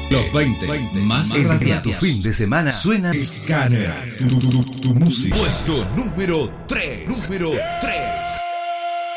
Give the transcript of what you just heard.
Los 20 más radiados. Tu fin de semana suena Scanner. Tu música. Puesto número 3.